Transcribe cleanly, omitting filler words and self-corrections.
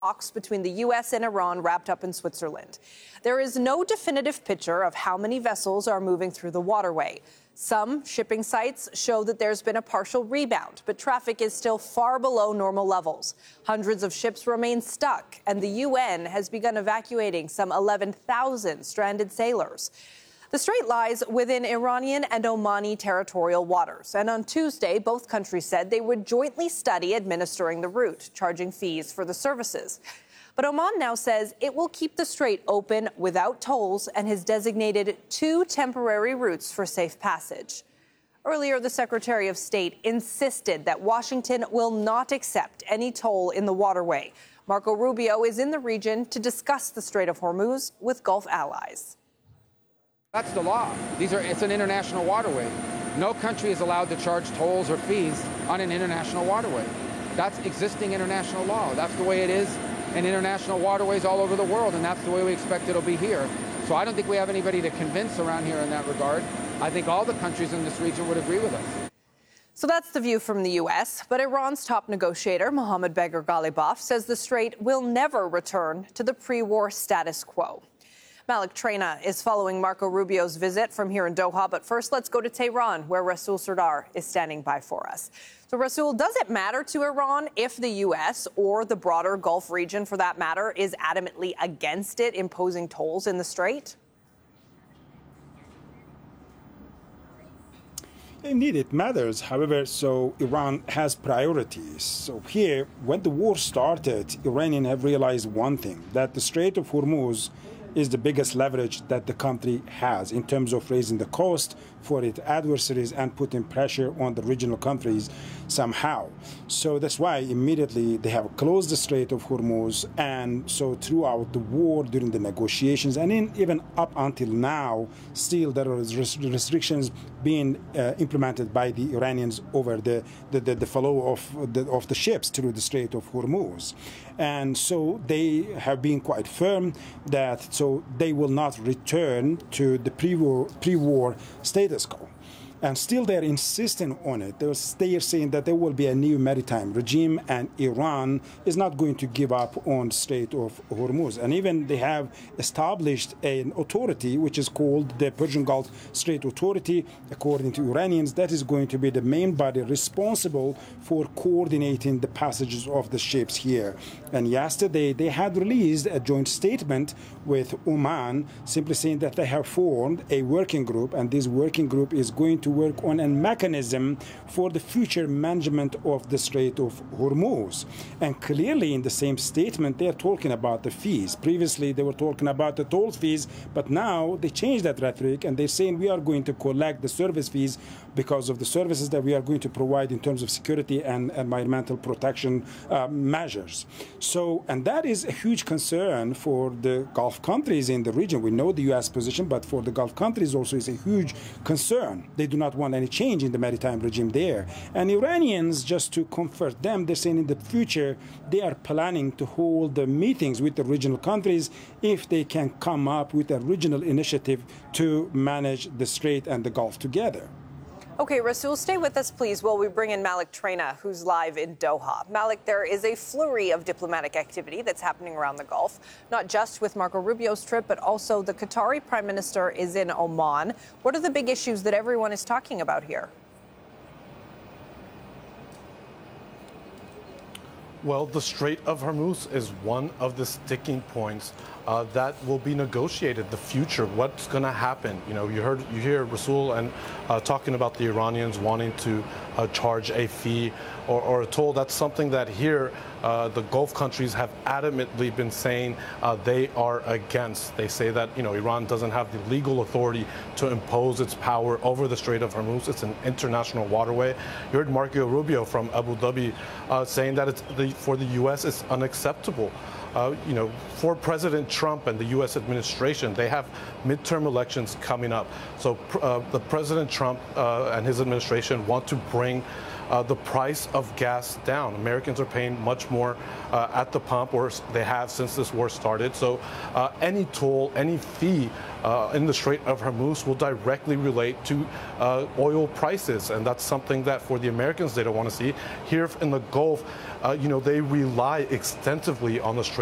talks between the U.S. and Iran wrapped up in Switzerland. There is no definitive picture of how many vessels are moving through the waterway. Some shipping sites show that there's been a partial rebound, but traffic is still far below normal levels. Hundreds of ships remain stuck, and the UN has begun evacuating some 11,000 stranded sailors. The strait lies within Iranian and Omani territorial waters, and on Tuesday, both countries said they would jointly study administering the route, charging fees for the services. But Oman now says it will keep the strait open without tolls and has designated 2 temporary routes for safe passage. Earlier, the Secretary of State insisted that Washington will not accept any toll in the waterway. Marco Rubio is in the region to discuss the Strait of Hormuz with Gulf allies. That's the law. It's an international waterway. No country is allowed to charge tolls or fees on an international waterway. That's existing international law. That's the way it is in international waterways all over the world, and that's the way we expect it'll be here. So I don't think we have anybody to convince around here in that regard. I think all the countries in this region would agree with us. So that's the view from the U.S., but Iran's top negotiator, Mohammad Bagher Ghalibaf, says the strait will never return to the pre-war status quo. Malik Traina is following Marco Rubio's visit from here in Doha. But first, let's go to Tehran, where Rasul Sardar is standing by for us. So, Rasul, does it matter to Iran if the U.S. or the broader Gulf region, for that matter, is adamantly against it imposing tolls in the strait? Indeed, it matters. However, so Iran has priorities. So here, when the war started, Iranians have realized one thing, that the Strait of Hormuz is the biggest leverage that the country has in terms of raising the cost for its adversaries and putting pressure on the regional countries somehow. So that's why immediately they have closed the Strait of Hormuz. And so throughout the war, during the negotiations, and even up until now, still there are restrictions being implemented by the Iranians over the flow of the ships through the Strait of Hormuz. And so they have been quite firm that so they will not return to the pre-war status quo. And still they're insisting on it. They are saying that there will be a new maritime regime and Iran is not going to give up on the Strait of Hormuz. And even they have established an authority which is called the Persian Gulf Strait Authority. According to Iranians, that is going to be the main body responsible for coordinating the passages of the ships here. And yesterday they had released a joint statement with Oman simply saying that they have formed a working group, and this working group is going to work on a mechanism for the future management of the Strait of Hormuz. And clearly in the same statement, they are talking about the fees. Previously, they were talking about the toll fees, but now they changed that rhetoric and they're saying we are going to collect the service fees because of the services that we are going to provide in terms of security and environmental protection measures. So, and that is a huge concern for the Gulf countries in the region. We know the U.S. position, but for the Gulf countries also is a huge concern. They do not want any change in the maritime regime there. And Iranians, just to comfort them, they're saying in the future they are planning to hold the meetings with the regional countries if they can come up with a regional initiative to manage the Strait and the Gulf together. Okay, Rasul, stay with us, please, while we bring in Malik Traina, who's live in Doha. Malik, there is a flurry of diplomatic activity that's happening around the Gulf, not just with Marco Rubio's trip, but also the Qatari Prime Minister is in Oman. What are the big issues that everyone is talking about here? Well, the Strait of Hormuz is one of the sticking points that will be negotiated. The future, what's going to happen? You know, you hear Rasul and talking about the Iranians wanting to charge a fee or a toll. That's something that here the Gulf countries have adamantly been saying they are against. They say that Iran doesn't have the legal authority to impose its power over the Strait of Hormuz. It's an international waterway. You heard Marco Rubio from Abu Dhabi saying that for the U.S. it's unacceptable. For President Trump and the U.S. administration, they have midterm elections coming up. So the President Trump and his administration want to bring the price of gas down. Americans are paying much more at the pump, or they have since this war started. So any toll, any fee in the Strait of Hormuz will directly relate to oil prices, and that's something that for the Americans they don't want to see. Here in the Gulf, they rely extensively on the Strait